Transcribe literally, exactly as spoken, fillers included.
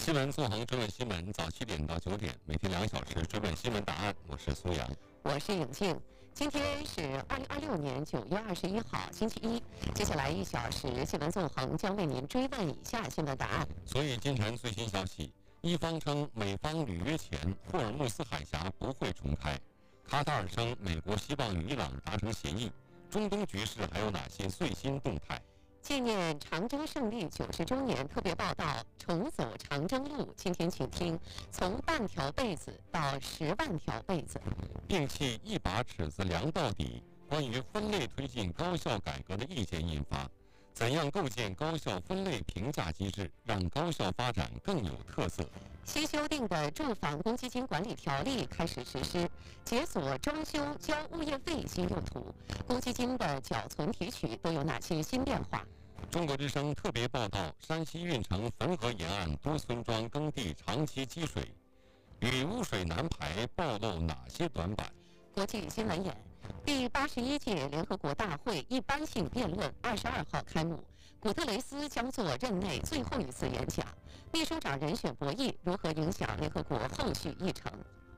新闻纵横追问新闻，早七点到九点，每天两小时追问新闻答案。我是苏阳， 我是颖静。今天是二零二六年九月二十一号，星期一。接下来一小时，新闻纵横将为您追问以下新闻答案。 所以今晨最新消息，伊方称美方履约前，霍尔木斯海峡不会重开。卡塔尔称美国希望与伊朗达成协议。中东局势还有哪些最新动态？ 纪念长征胜利九十周年特别报道，重走长征路。今天请听：从半条被子到十万条被子。 摒弃一把尺子量到底，关于分类推进高校改革的意见印发。怎样构建高校分类评价机制，让高校发展更有特色？ 新修订的住房公积金管理条例开始实施，解锁装修交物业费新用途，公积金的缴存提取都有哪些新变化？ 中国之声特别报道：山西运城汾河沿岸多村庄耕地长期积水，与污水难排暴露哪些短板？ 国际新闻眼：第八十一届联合国大会一般性辩论二十二号开幕，古特雷斯将做任内最后一次演讲。秘书长人选博弈如何影响联合国后续议程？